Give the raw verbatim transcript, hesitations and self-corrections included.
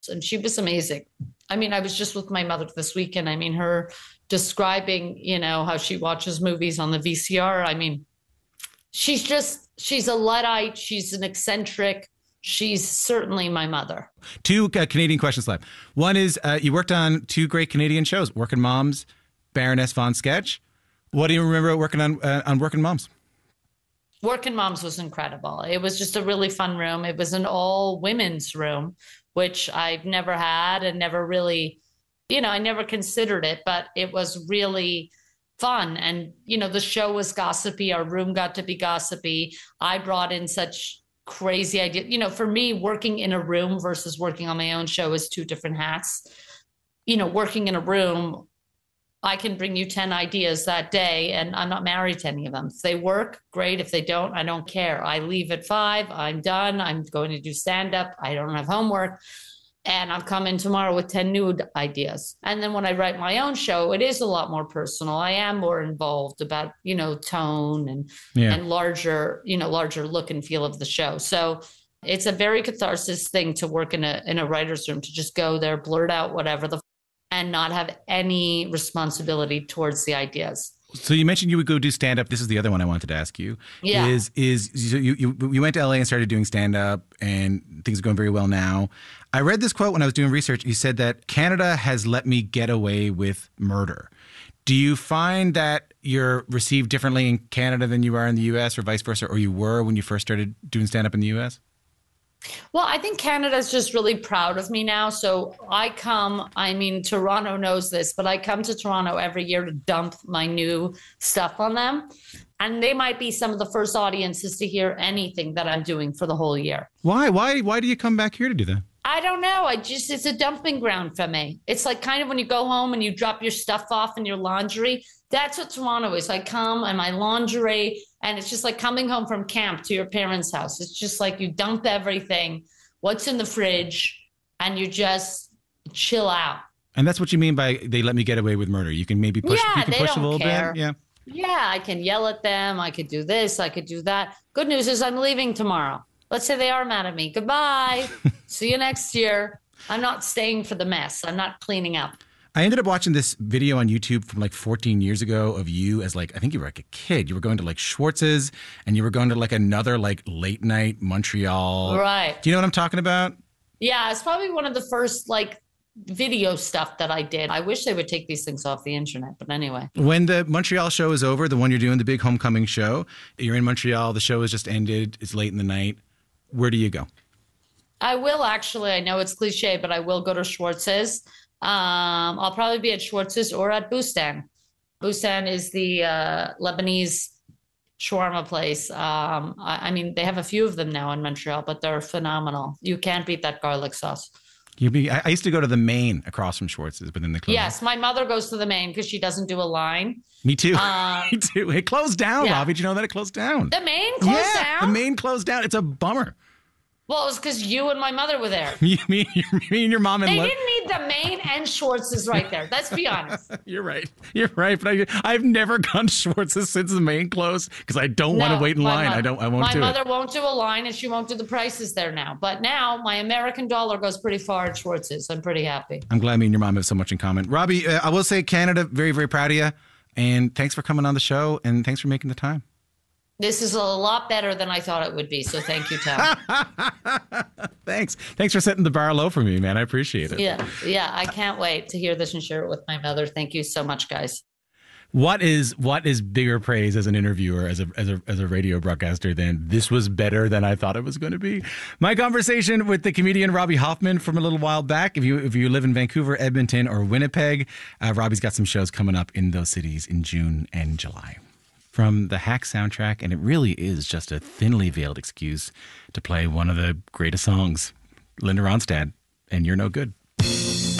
And she was amazing. I mean, I was just with my mother this weekend. I mean, her describing, you know, how she watches movies on the V C R. I mean, she's just, she's a Luddite. She's an eccentric. She's certainly my mother. Two uh, Canadian questions left. One is, uh, you worked on two great Canadian shows, Working Moms, Baroness von Sketch. What do you remember working on uh, on Working Moms? Working Moms was incredible. It was just a really fun room. It was an all women's room, which I've never had and never really, you know, I never considered it, but it was really fun. And, you know, the show was gossipy. Our room got to be gossipy. I brought in such crazy ideas. You know, for me, working in a room versus working on my own show is two different hats. You know, working in a room, I can bring you ten ideas that day, and I'm not married to any of them. If they work, great. If they don't, I don't care. I leave at five. I'm done. I'm going to do stand-up. I don't have homework. And I'm coming tomorrow with ten new ideas. And then when I write my own show, it is a lot more personal. I am more involved about, you know, tone and, yeah. and larger, you know, larger look and feel of the show. So it's a very catharsis thing to work in a in a writer's room, to just go there, blurt out whatever the and not have any responsibility towards the ideas. So you mentioned you would go do stand-up. This is the other one I wanted to ask you. Yeah. Is, is you, you, you went to L A and started doing stand-up, and things are going very well now. I read this quote when I was doing research. You said that Canada has let me get away with murder. Do you find that you're received differently in Canada than you are in the U S, or vice versa, or you were when you first started doing stand-up in the U S? Well, I think Canada's just really proud of me now. So I come, I mean, Toronto knows this, but I come to Toronto every year to dump my new stuff on them. And they might be some of the first audiences to hear anything that I'm doing for the whole year. Why? Why? Why do you come back here to do that? I don't know. I just, it's a dumping ground for me. It's like kind of when you go home and you drop your stuff off in your laundry. That's what Toronto is. I come and my lingerie, and it's just like coming home from camp to your parents' house. It's just like you dump everything, what's in the fridge, and you just chill out. And that's what you mean by they let me get away with murder. You can maybe push, yeah, you can they push don't a little care. bit. Yeah. Yeah, I can yell at them. I could do this. I could do that. Good news is I'm leaving tomorrow. Let's say they are mad at me. Goodbye. See you next year. I'm not staying for the mess. I'm not cleaning up. I ended up watching this video on YouTube from like fourteen years ago of you as like, I think you were like a kid. You were going to like Schwartz's, and you were going to like another like late night Montreal. Right. Do you know what I'm talking about? Yeah, it's probably one of the first like video stuff that I did. I wish they would take these things off the internet, but anyway. When the Montreal show is over, the one you're doing, the big homecoming show, you're in Montreal, the show has just ended, it's late in the night. Where do you go? I will actually. I know it's cliche, but I will go to Schwartz's. Um, I'll probably be at Schwartz's or at Bustan. Bustan is the uh, Lebanese shawarma place. Um, I, I mean, they have a few of them now in Montreal, but they're phenomenal. You can't beat that garlic sauce. You be, I used to go to the Main across from Schwartz's, but then they closed. Yes, my mother goes to the Main because she doesn't do a line. Me too. Um, Me too. It closed down, yeah. Robbie. Did you know that it closed down? The Main closed yeah, down? The Main closed down. It's a bummer. Well, it was because you and my mother were there. me, me, me and your mom and They Le- didn't need the Main and Schwartz's right there. Let's be honest. You're right. You're right. But I, I've never gone to Schwartz's since the Main closed because I don't no, want to wait in line. Mother, I don't. I won't my do it. My mother won't do a line, and she won't do the prices there now. But now my American dollar goes pretty far at Schwartz's. I'm pretty happy. I'm glad me and your mom have so much in common. Robbie, uh, I will say Canada, very, very proud of you. And thanks for coming on the show, and thanks for making the time. This is a lot better than I thought it would be, so thank you, Tom. Thanks. Thanks for setting the bar low for me, man. I appreciate it. Yeah, yeah. I can't wait to hear this and share it with my mother. Thank you so much, guys. What is what is bigger praise as an interviewer, as a as a as a radio broadcaster than this was better than I thought it was going to be? My conversation with the comedian Robbie Hoffman from a little while back. If you if you live in Vancouver, Edmonton, or Winnipeg, uh, Robbie's got some shows coming up in those cities in June and July. From the Hack soundtrack, and it really is just a thinly veiled excuse to play one of the greatest songs, Linda Ronstadt, and You're No Good.